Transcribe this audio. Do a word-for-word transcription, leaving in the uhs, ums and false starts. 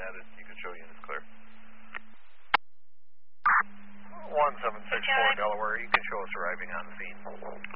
added. You can show units clear. one seven six four Delaware, you can show us arriving on the scene.